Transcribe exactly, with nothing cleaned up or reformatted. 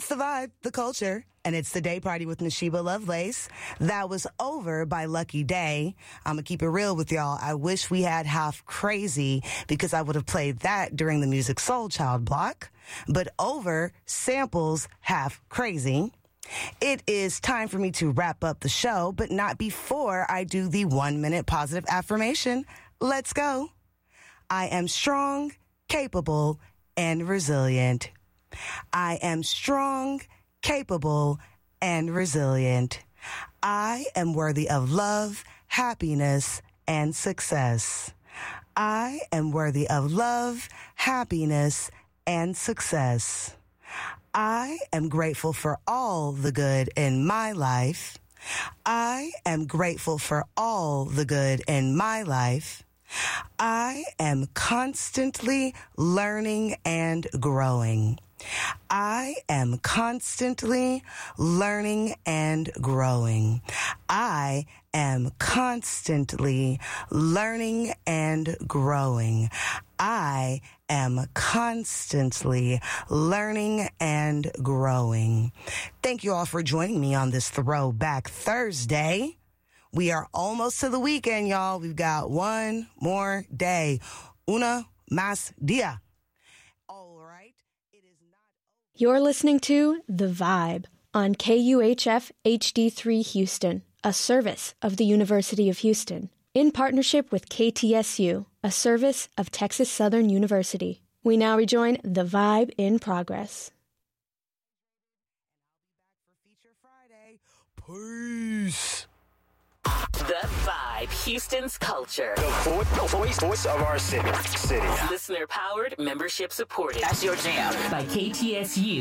It's the vibe, the culture, and it's the day party with Nashiba Lovelace. That was Over by Lucky Day. I'm going to keep it real with y'all. I wish we had Half Crazy because I would have played that during the Music Soul Child block. But Over samples Half Crazy. It is time for me to wrap up the show, but not before I do the one-minute positive affirmation. Let's go. I am strong, capable, and resilient. I am strong, capable, and resilient. I am worthy of love, happiness, and success. I am worthy of love, happiness, and success. I am grateful for all the good in my life. I am grateful for all the good in my life. I am constantly learning and growing. I am constantly learning and growing. I am constantly learning and growing. I am constantly learning and growing. Thank you all for joining me on this Throwback Thursday. We are almost to the weekend, y'all. We've got one more day. Una más día. All right. It is not. You're listening to The Vibe on K U H F H D three Houston, a service of the University of Houston, in partnership with K T S U, a service of Texas Southern University. We now rejoin The Vibe in progress. Feature Friday. Peace. The Vibe, Houston's culture. The vo- voice, voice of our city. city. Listener powered, membership supported. That's your jam. By K T S U.